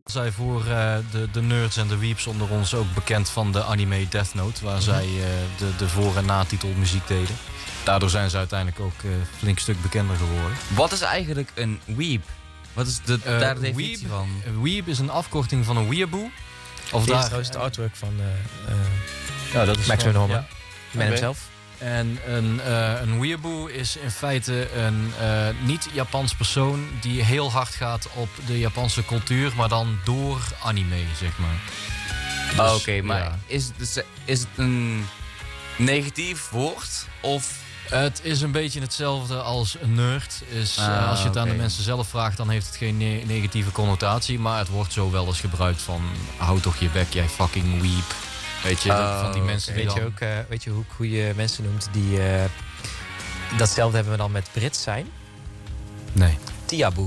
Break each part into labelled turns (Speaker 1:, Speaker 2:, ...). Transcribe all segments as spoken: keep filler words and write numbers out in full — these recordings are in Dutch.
Speaker 1: Zij voor uh, de, de nerds en de weeps onder ons ook bekend van de anime Death Note, waar mm-hmm. zij uh, de, de voor- en natitelmuziek deden. Daardoor zijn ze uiteindelijk ook uh, flink stuk bekender geworden.
Speaker 2: Wat is eigenlijk een weeb? Wat is de, uh, daar de definitie weeb, van?
Speaker 1: Een weeb is een afkorting van een weeaboo. Of
Speaker 3: daar is trouwens het artwork van uh, uh,
Speaker 1: ja, dat is
Speaker 3: Maximum Norman. Ja.
Speaker 1: Die man hemzelf. En een, uh, een weeaboo is in feite een uh, niet-Japans persoon die heel hard gaat op de Japanse cultuur, maar dan door anime, zeg maar.
Speaker 2: Dus, oh, Oké, okay, maar ja. is, dus, is het een negatief woord? Of...
Speaker 1: Het is een beetje hetzelfde als een nerd. Is, ah, uh, als je het okay. aan de mensen zelf vraagt, dan heeft het geen ne- negatieve connotatie. Maar het wordt zo wel eens gebruikt van, hou toch je bek, jij fucking weep. Weet je,
Speaker 3: oh,
Speaker 1: van die mensen
Speaker 3: okay.
Speaker 1: die
Speaker 3: weet,
Speaker 1: dan...
Speaker 3: je ook, uh, weet je hoe, hoe je mensen noemt die... Uh, datzelfde hebben we dan met Brits zijn?
Speaker 1: Nee.
Speaker 3: Tiaboe.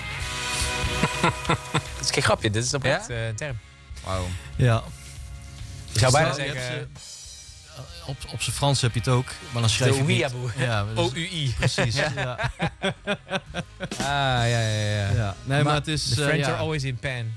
Speaker 3: Dat is geen grapje, dit is oprecht ja? uh, een term.
Speaker 2: Wauw.
Speaker 1: Ja.
Speaker 3: Ik zou bijna zeggen...
Speaker 1: Ze, op op zijn Frans heb je het ook, maar dan schrijf je niet...
Speaker 3: Ja, dus, O U I.
Speaker 1: Precies. Ja. Ja.
Speaker 3: Ah, ja, ja, ja. ja.
Speaker 1: Nee, maar, maar het is...
Speaker 3: The French uh,
Speaker 1: ja.
Speaker 3: are always in pan.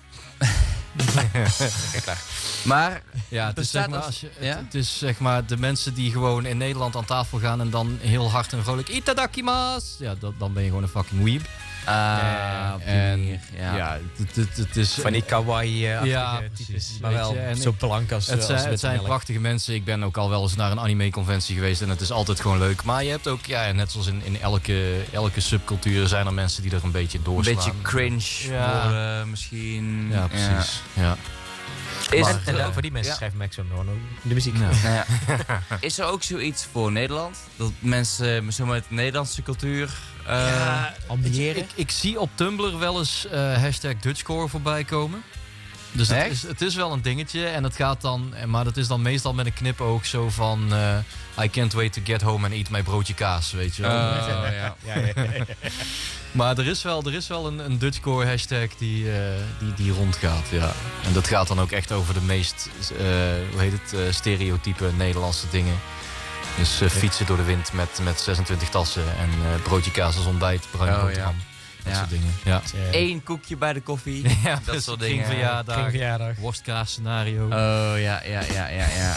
Speaker 2: Oké, klaar. Maar,
Speaker 1: ja, het is, zeg maar, als je, ja? het, het is zeg maar de mensen die gewoon in Nederland aan tafel gaan en dan heel hard en vrolijk itadakimasu. Ja, dat, dan ben je gewoon een fucking weeb.
Speaker 2: Ah, ja,
Speaker 1: en
Speaker 2: ja,
Speaker 1: ja het, het, het is
Speaker 3: van die kawaii-achtige
Speaker 1: ja,
Speaker 3: types, maar wel
Speaker 1: je,
Speaker 3: zo blank als
Speaker 1: het,
Speaker 3: als
Speaker 1: zijn, het zijn prachtige mensen. Ik ben ook al wel eens naar een anime-conventie geweest en het is altijd gewoon leuk. Maar je hebt ook, ja, net zoals in, in elke, elke subcultuur zijn er mensen die er een beetje doorslaan.
Speaker 2: Een beetje cringe ja. worden misschien.
Speaker 1: Ja, precies. Ja. Ja.
Speaker 3: Is, maar, en uh, voor die mensen ja. schrijft Maximum Norman de muziek.
Speaker 2: Ja. Nou ja. Is er ook zoiets voor Nederland? Dat mensen zo met Nederlandse cultuur uh,
Speaker 3: ja, ambiëren?
Speaker 1: Ik, ik zie op Tumblr wel eens uh, hashtag Dutchcore voorbij komen. Dus het is, het is wel een dingetje. En het gaat dan, maar dat is dan meestal met een knipoog zo van... Uh, I can't wait to get home and eat my broodje kaas, weet je wel.
Speaker 2: Oh, ja. Ja, ja, ja.
Speaker 1: Maar er is wel, er is wel een, een Dutchcore hashtag die, uh, die, die rondgaat, ja. En dat gaat dan ook echt over de meest, uh, hoe heet het, uh, stereotype Nederlandse dingen. Dus uh, fietsen door de wind met, met zesentwintig tassen en uh, broodje kaas als ontbijt, bruine oh, boterham. Ja. Dat ja. soort dingen. Ja.
Speaker 2: Eén koekje bij de koffie.
Speaker 1: Ja,
Speaker 2: dat soort dingen.
Speaker 1: Kringverjaardag, worstkaas scenario.
Speaker 2: Oh ja, ja, ja, ja, ja.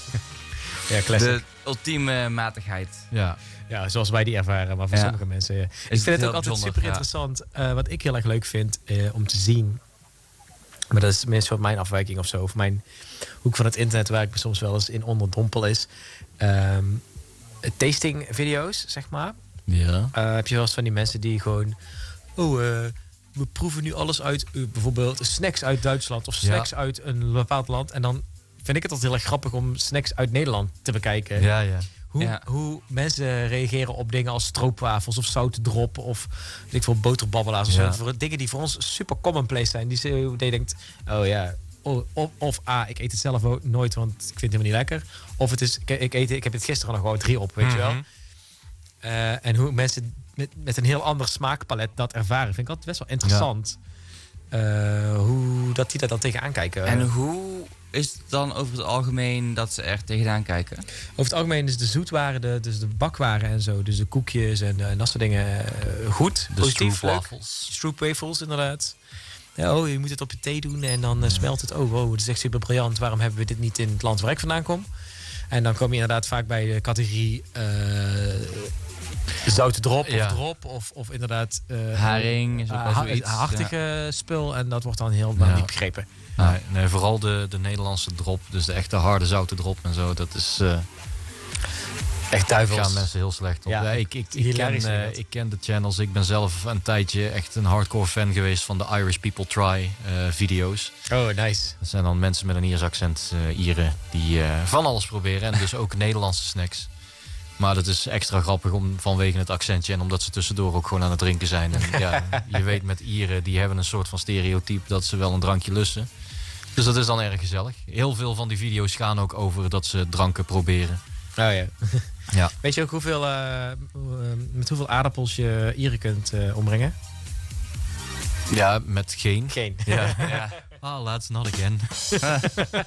Speaker 3: Ja, classic.
Speaker 2: De ultieme matigheid.
Speaker 1: Ja.
Speaker 3: Ja, zoals wij die ervaren, maar voor ja. sommige mensen. Ja. Ik vind het ook altijd super interessant. Ja. Uh, wat ik heel erg leuk vind uh, om te zien. Maar dat is meestal mijn afwijking of zo. Of mijn hoek van het internet waar ik me soms wel eens in onderdompel is. Um, tasting video's, zeg maar.
Speaker 1: Ja.
Speaker 3: Uh, heb je wel eens van die mensen die gewoon... Oh, uh, we proeven nu alles uit. Uh, bijvoorbeeld snacks uit Duitsland of snacks ja. uit een bepaald land. En dan vind ik het altijd heel erg grappig om snacks uit Nederland te bekijken.
Speaker 1: Ja, ja.
Speaker 3: Hoe, ja. hoe mensen reageren op dingen als stroopwafels of zoute drop of weet ik veel, boterbabbelaars of ja. zo. Voor dingen die voor ons super commonplace zijn. Die, die je denkt, oh ja, of, of, of A, ik eet het zelf ook nooit, want ik vind het helemaal niet lekker. Of het is, ik, ik, eet, ik heb het gisteren nog gewoon drie op, weet mm-hmm. je wel. Uh, en hoe mensen met, met een heel ander smaakpalet dat ervaren, vind ik altijd best wel interessant. Ja. Uh, hoe dat die daar dan tegenaan kijken.
Speaker 2: En hoe is het dan over het algemeen dat ze er tegenaan kijken?
Speaker 3: Over het algemeen is de zoetwaren, de, dus de bakwaren en zo, dus de koekjes en, en dat soort dingen uh, goed.
Speaker 1: De stroopwafels.
Speaker 3: Stroopwafels, inderdaad. Ja, oh, je moet het op je thee doen en dan uh, smelt het. Oh, wow, dat is echt super briljant. Waarom hebben we dit niet in het land waar ik vandaan kom? En dan kom je inderdaad vaak bij de categorie uh, zoute drop ja. of drop of, of inderdaad uh,
Speaker 2: haring is ook uh, wel zoiets.
Speaker 3: Hartige ja. spul en dat wordt dan heel ja. niet begrepen.
Speaker 1: Nee, nee, vooral de, de Nederlandse drop, dus de echte harde zoute drop en zo, dat is uh,
Speaker 3: echt duivels.
Speaker 1: Daar gaan mensen heel slecht op. Ja, ja, ik, ik, ik, ken, uh, ik ken de channels, ik ben zelf een tijdje echt een hardcore fan geweest van de Irish People Try uh, video's.
Speaker 3: Oh, nice.
Speaker 1: Dat zijn dan mensen met een Iers accent, uh, Ieren, die uh, van alles proberen en dus ook Nederlandse snacks. Maar dat is extra grappig om, vanwege het accentje en omdat ze tussendoor ook gewoon aan het drinken zijn. En ja, je weet met Ieren, die hebben een soort van stereotype dat ze wel een drankje lussen. Dus dat is dan erg gezellig. Heel veel van die video's gaan ook over dat ze dranken proberen.
Speaker 3: Oh ja.
Speaker 1: Ja.
Speaker 3: Weet je ook hoeveel, uh, met hoeveel aardappels je Ieren kunt uh, ombrengen?
Speaker 1: Ja, met geen.
Speaker 3: Geen.
Speaker 1: Ja. Ja. Ah, oh, let's not again.